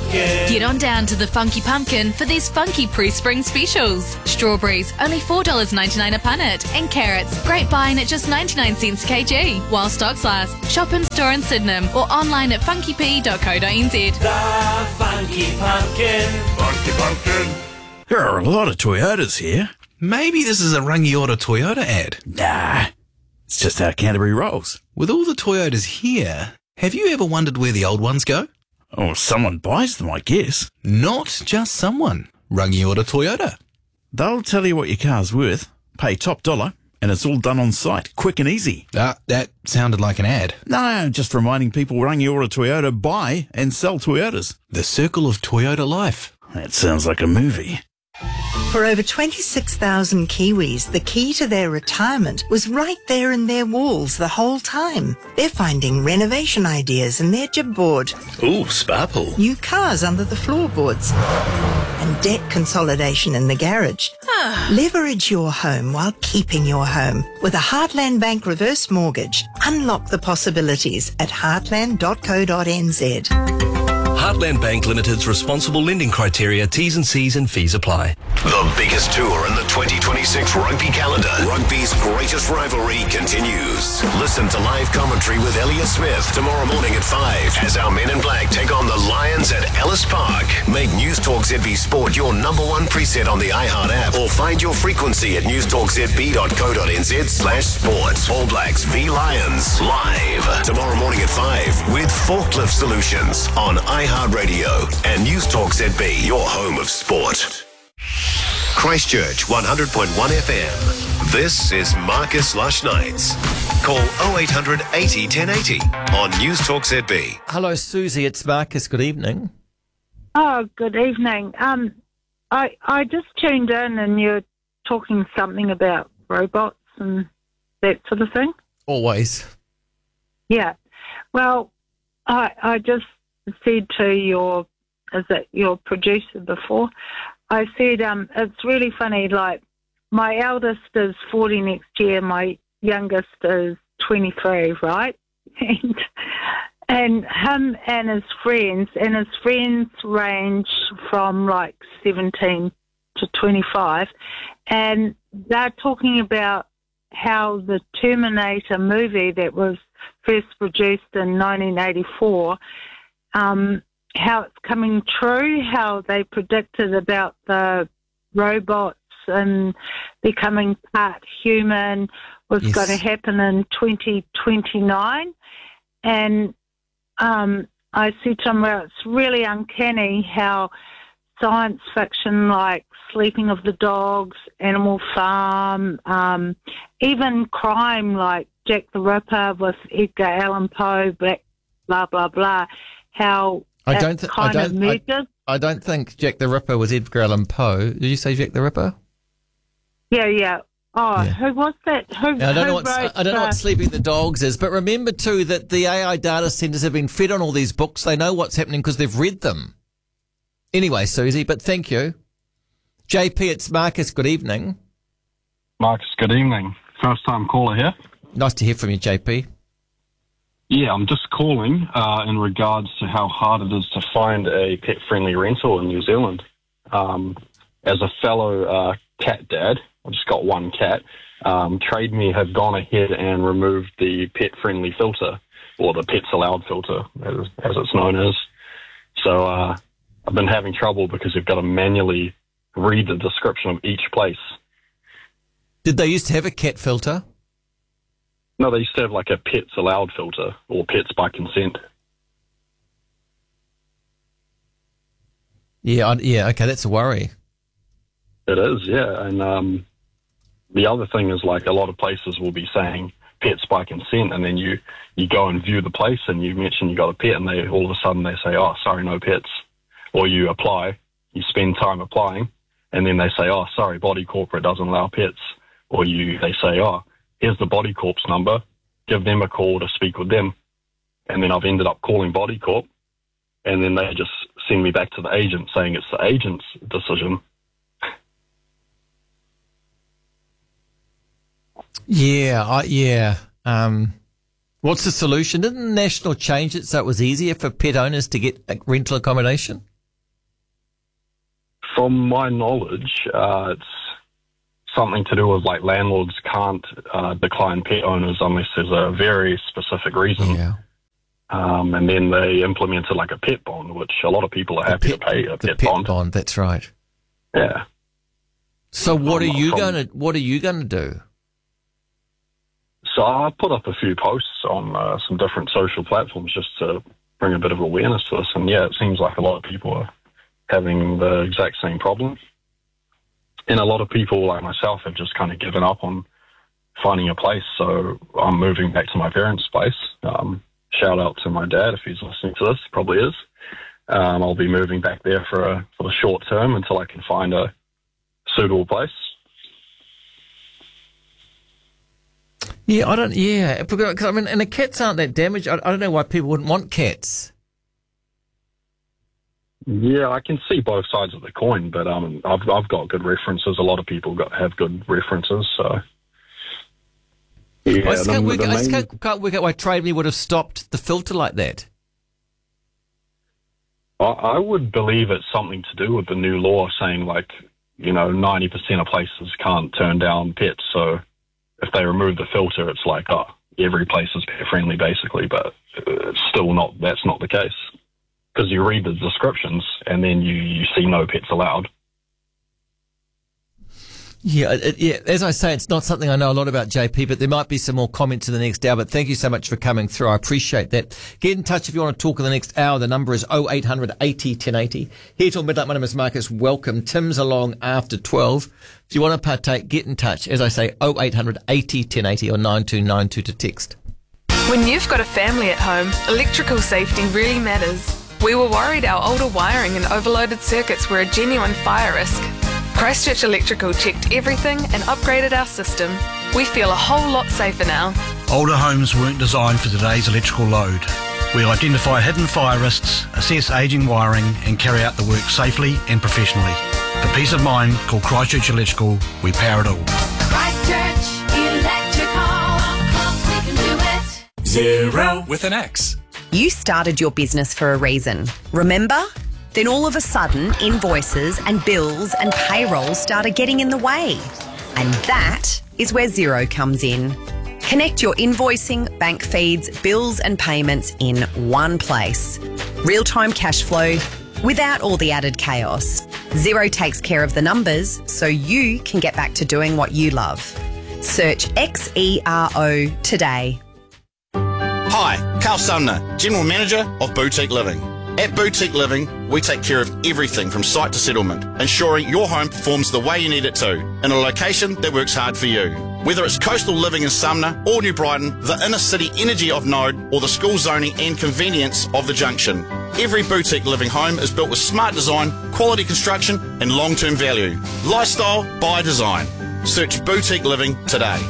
Pumpkin. Get on down to the Funky Pumpkin for these funky pre-spring specials. Strawberries, only $4.99 a punnet. And carrots, great buying at just 99 cents a kg. While stocks last, shop in store in Sydenham or online at funkyp.co.nz. The Funky Pumpkin. Funky Pumpkin. There are a lot of Toyotas here. Maybe this is a Rangiora Toyota ad. Nah, it's just how Canterbury rolls. With all the Toyotas here, have you ever wondered where the old ones go? Oh, someone buys them, I guess. Not just someone. Rangiora Toyota. They'll tell you what your car's worth, pay top dollar, and it's all done on site, quick and easy. That sounded like an ad. No, just reminding people Rangiora Toyota buy and sell Toyotas. The circle of Toyota life. That sounds like a movie. For over 26,000 Kiwis, the key to their retirement was right there in their walls the whole time. They're finding renovation ideas in their jib board, Ooh, spa pool. new cars under the floorboards, and debt consolidation in the garage. Leverage your home while keeping your home. With a Heartland Bank reverse mortgage, unlock the possibilities at heartland.co.nz. Heartland Bank Limited's responsible lending criteria, T's and C's and fees apply. The biggest tour in the 2026 rugby calendar. Rugby's greatest rivalry continues. Listen to live commentary with Elliot Smith tomorrow morning at 5 as our men in black take on the Lions at Ellis Park. Make News Talk ZB Sport your number one preset on the iHeart app or find your frequency at newstalkzb.co.nz/sport. All Blacks v Lions live tomorrow morning at 5 with Forklift Solutions on iHeart Radio and News Talk ZB, your home of sport. Christchurch 100.1 FM. This is Marcus Lush Nights. Call 0800 80 1080 on News Talk ZB. Hello, Susie. It's Marcus. Good evening. Oh, good evening. I just tuned in and you're talking something about robots and that sort of thing. Always. Yeah. Well, I just said to your producer before, I said, it's really funny, like, my eldest is 40 next year, my youngest is 23, right? And him and his friends range from like 17 to 25, and they're talking about how the Terminator movie that was first produced in 1984, how it's coming true, how they predicted about the robots and becoming part human was going to happen in 2029. And I said to him, well, it's really uncanny how science fiction like Sleeping of the Dogs, Animal Farm, even crime like Jack the Ripper with Edgar Allan Poe, blah, blah, blah, how I don't think Jack the Ripper was Edgar Allan Poe. Did you say Jack the Ripper? Yeah. Oh, yeah. Who was that? I don't know what Sleeping the Dogs is, but remember too that the AI data centers have been fed on all these books. They know what's happening because they've read them. Anyway, Susie, but thank you. JP, it's Marcus. Good evening. Marcus, good evening. First time caller here. Nice to hear from you, JP. Yeah, I'm just calling in regards to how hard it is to find a pet-friendly rental in New Zealand. As a fellow cat dad, I've just got one cat, Trade Me have gone ahead and removed the pet-friendly filter, or the pets allowed filter, as it's known as. So I've been having trouble because you've got to manually read the description of each place. Did they used to have a cat filter? No, they used to have like a pets allowed filter, or pets by consent. Yeah, okay, that's a worry. It is, yeah. And the other thing is, like, a lot of places will be saying pets by consent, and then you go and view the place and you mention you got a pet, and they all of a sudden they say, oh, sorry, no pets. Or you apply, you spend time applying, and then they say, oh, sorry, Body Corporate doesn't allow pets. Or they say, oh, here's the Body Corp's number, give them a call to speak with them. And then I've ended up calling Body Corp, and then they just send me back to the agent saying it's the agent's decision. Yeah. What's the solution? Didn't National change it so it was easier for pet owners to get rental accommodation? From my knowledge, it's something to do with like landlords can't decline pet owners unless there's a very specific reason. Yeah. And then they implemented like a pet bond, which a lot of people are happy to pay a pet bond. That's right. Yeah. So what are you going to do? So I put up a few posts on some different social platforms just to bring a bit of awareness to this. And yeah, it seems like a lot of people are having the exact same problem. And a lot of people like myself have just kind of given up on finding a place. So I'm moving back to my parents' place. Shout out to my dad if he's listening to this, probably is. I'll be moving back there for the short term until I can find a suitable place. Yeah, because I mean, and the cats aren't that damaged. I don't know why people wouldn't want cats. Yeah, I can see both sides of the coin, but I've got good references. A lot of people have good references, so. Yeah, I just can't work out why Trade Me would have stopped the filter like that. I would believe it's something to do with the new law saying, like, 90% of places can't turn down pets. So if they remove the filter, it's like, every place is pet friendly, basically. But it's still not. That's not the case, because you read the descriptions and then you see no pets allowed. Yeah, as I say, it's not something I know a lot about, JP, but there might be some more comments in the next hour. But thank you so much for coming through. I appreciate that. Get in touch if you want to talk in the next hour. The number is 0800 80 1080. Here till midnight, my name is Marcus. Welcome. Tim's along after 12. If you want to partake, get in touch. As I say, 0800 80 1080 or 9292 to text. When you've got a family at home, electrical safety really matters. We were worried our older wiring and overloaded circuits were a genuine fire risk. Christchurch Electrical checked everything and upgraded our system. We feel a whole lot safer now. Older homes weren't designed for today's electrical load. We identify hidden fire risks, assess ageing wiring and carry out the work safely and professionally. For peace of mind, call Christchurch Electrical. We power it all. Christchurch Electrical. Of course we can do it. Zero with an X. You started your business for a reason. Remember? Then all of a sudden, invoices and bills and payroll started getting in the way. And that is where Xero comes in. Connect your invoicing, bank feeds, bills and payments in one place. Real-time cash flow without all the added chaos. Xero takes care of the numbers so you can get back to doing what you love. Search XERO today. Hi, Carl Sumner, General Manager of Boutique Living. At Boutique Living, we take care of everything from site to settlement, ensuring your home performs the way you need it to, in a location that works hard for you. Whether it's coastal living in Sumner or New Brighton, the inner city energy of Node, or the school zoning and convenience of the Junction, every Boutique Living home is built with smart design, quality construction and long-term value. Lifestyle by design. Search Boutique Living today.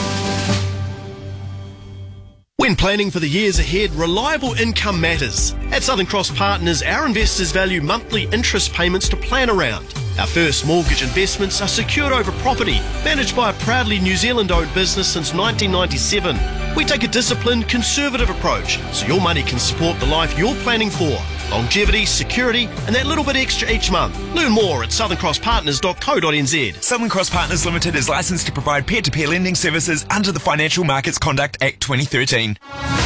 When planning for the years ahead, reliable income matters. At Southern Cross Partners, our investors value monthly interest payments to plan around. Our first mortgage investments are secured over property, managed by a proudly New Zealand-owned business since 1997. We take a disciplined, conservative approach, so your money can support the life you're planning for. Longevity, security, and that little bit extra each month. Learn more at southerncrosspartners.co.nz. Southern Cross Partners Limited is licensed to provide peer-to-peer lending services under the Financial Markets Conduct Act 2013.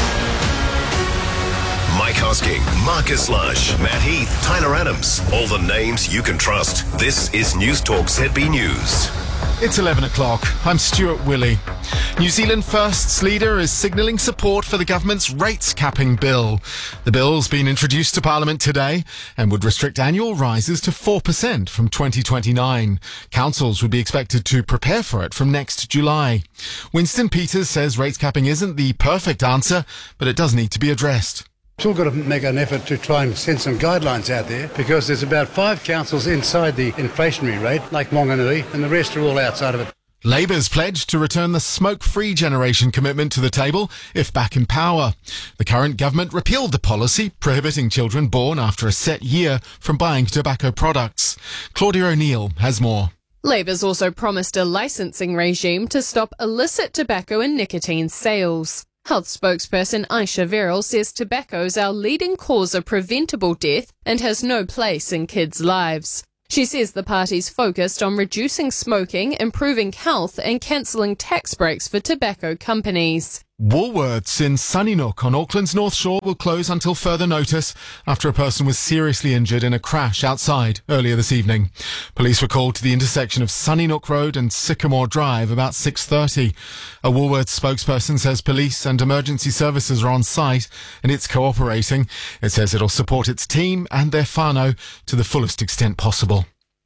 Mike Hosking, Marcus Lush, Matt Heath, Tyler Adams. All the names you can trust. This is News Talk ZB News. It's 11 o'clock. I'm Stuart Willey. New Zealand First's leader is signalling support for the government's rates capping bill. The bill's been introduced to Parliament today and would restrict annual rises to 4% from 2029. Councils would be expected to prepare for it from next July. Winston Peters says rates capping isn't the perfect answer, but it does need to be addressed. Still got to make an effort to try and send some guidelines out there, because there's about 5 councils inside the inflationary rate, like Wanganui, and the rest are all outside of it. Labour's pledged to return the smoke-free generation commitment to the table if back in power. The current government repealed the policy prohibiting children born after a set year from buying tobacco products. Claudia O'Neill has more. Labour's also promised a licensing regime to stop illicit tobacco and nicotine sales. Health spokesperson Aisha Verrill says tobacco is our leading cause of preventable death and has no place in kids' lives. She says the party's focused on reducing smoking, improving health and cancelling tax breaks for tobacco companies. Woolworths in Sunnysnook on Auckland's North Shore will close until further notice after a person was seriously injured in a crash outside earlier this evening. Police were called to the intersection of Sunnysnook Road and Sycamore Drive about 6:30. A Woolworths spokesperson says police and emergency services are on site and it's cooperating. It says it'll support its team and their whānau to the fullest extent possible.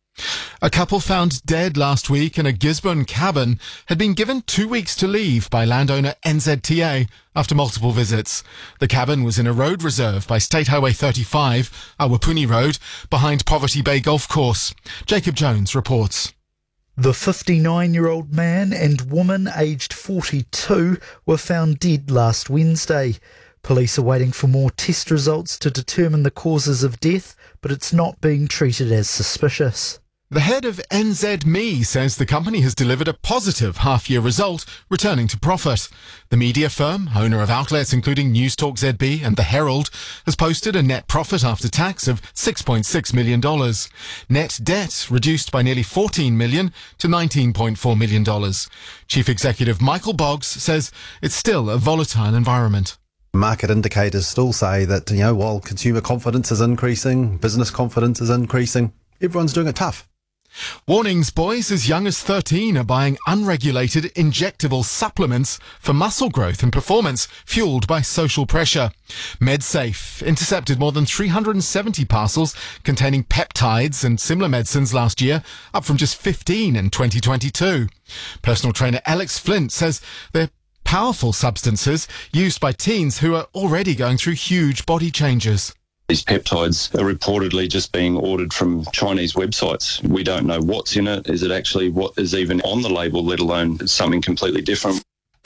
A couple found dead last week in a Gisborne cabin had been given 2 weeks to leave by landowner NZTA after multiple visits. The cabin was in a road reserve by State Highway 35, Awapuni Road, behind Poverty Bay Golf Course. Jacob Jones reports. The 59-year-old man and woman aged 42 were found dead last Wednesday. Police are waiting for more test results to determine the causes of death, but it's not being treated as suspicious. The head of NZME says the company has delivered a positive half-year result, returning to profit. The media firm, owner of outlets including Newstalk ZB and The Herald, has posted a net profit after tax of $6.6 million. Net debt reduced by nearly $14 million to $19.4 million. Chief Executive Michael Boggs says it's still a volatile environment. Market indicators still say that, while consumer confidence is increasing, business confidence is increasing, everyone's doing it tough. Warnings boys as young as 13 are buying unregulated injectable supplements for muscle growth and performance, fueled by social pressure. MedSafe intercepted more than 370 parcels containing peptides and similar medicines last year, up from just 15 in 2022. Personal trainer Alex Flint says they're powerful substances used by teens who are already going through huge body changes. These peptides are reportedly just being ordered from Chinese websites. We don't know what's in it. Is it actually what is even on the label, let alone something completely different?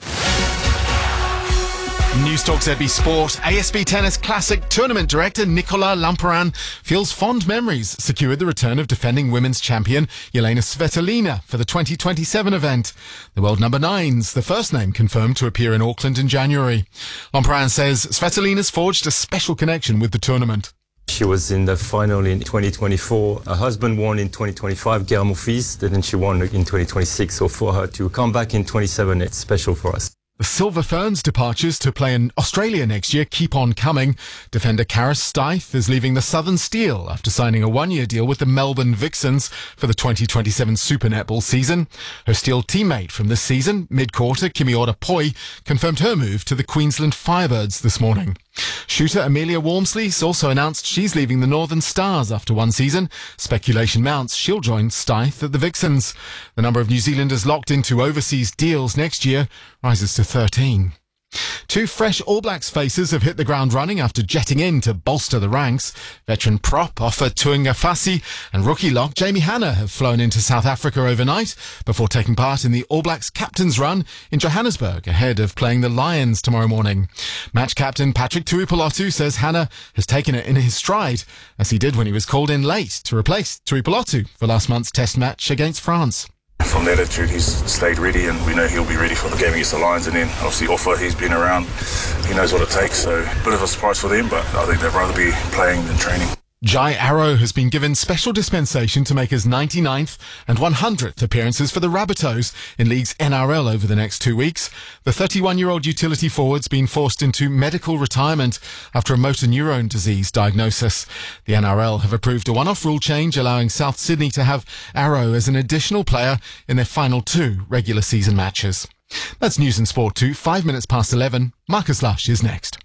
Newstalk ZB Sport. ASB Tennis Classic Tournament Director Nicola Lamperan feels fond memories secured the return of defending women's champion Jelena Svitolina for the 2027 event. The world number 9's the first name confirmed to appear in Auckland in January. Lamperan says Svitolina's forged a special connection with the tournament. She was in the final in 2024. Her husband won in 2025, Guillermo Fils, then she won in 2026. So for her to come back in 27, it's special for us. The Silver Ferns departures to play in Australia next year keep on coming. Defender Karis Steiff is leaving the Southern Steel after signing a one-year deal with the Melbourne Vixens for the 2027 Super Netball season. Her Steel teammate from this season, mid-quarter Kimiora Poi, confirmed her move to the Queensland Firebirds this morning. Shooter Amelia Walmsley's also announced she's leaving the Northern Stars after one season. Speculation mounts she'll join Steiff at the Vixens. The number of New Zealanders locked into overseas deals next year rises to 13. Two fresh All Blacks faces have hit the ground running after jetting in to bolster the ranks. Veteran prop Ofa Tuingafasi and rookie lock Jamie Hanna have flown into South Africa overnight before taking part in the All Blacks captain's run in Johannesburg ahead of playing the Lions tomorrow morning. Match captain Patrick Tuipulotu says Hanna has taken it in his stride, as he did when he was called in late to replace Tuipulotu for last month's test match against France. From the attitude, he's stayed ready, and we know he'll be ready for the game against the Lions. And then obviously Ofa, he's been around, he knows what it takes, so a bit of a surprise for them, but I think they'd rather be playing than training. Jai Arrow has been given special dispensation to make his 99th and 100th appearances for the Rabbitohs in League's NRL over the next 2 weeks. The 31-year-old utility forward's been forced into medical retirement after a motor neurone disease diagnosis. The NRL have approved a one-off rule change allowing South Sydney to have Arrow as an additional player in their final 2 regular season matches. That's News and Sport 2, 5 minutes past 11. Marcus Lush is next.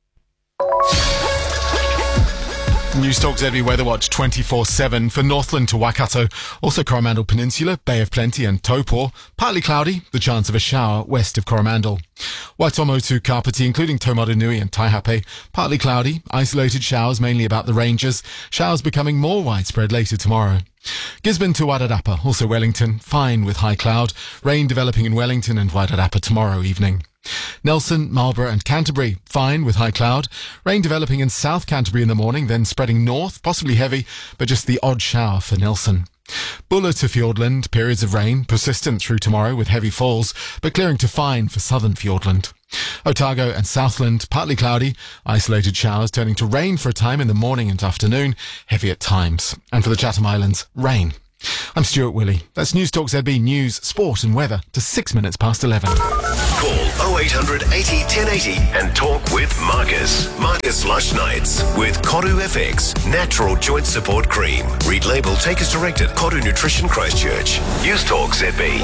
Newstalk ZB Weather Watch 24/7 for Northland to Waikato, also Coromandel Peninsula, Bay of Plenty and Taupo. Partly cloudy, the chance of a shower west of Coromandel. Waitomo to Kapiti, including Taumarunui and Taihape. Partly cloudy, isolated showers mainly about the ranges. Showers becoming more widespread later tomorrow. Gisborne to Wairarapa, also Wellington, fine with high cloud. Rain developing in Wellington and Wairarapa tomorrow evening. Nelson, Marlborough and Canterbury, fine with high cloud. Rain developing in South Canterbury in the morning, then spreading north, possibly heavy, but just the odd shower for Nelson. Buller to Fiordland, periods of rain, persistent through tomorrow with heavy falls, but clearing to fine for southern Fiordland. Otago and Southland, partly cloudy, isolated showers turning to rain for a time in the morning and afternoon, heavy at times. And for the Chatham Islands, rain. I'm Stuart Willey. That's News Talk ZB News, Sport and Weather to 6 minutes past 11. Call 0800 80 1080 and talk with Marcus. Marcus Lush Nights with Koru FX Natural Joint Support Cream. Read label, take as directed. Koru Nutrition Christchurch. News Talk ZB.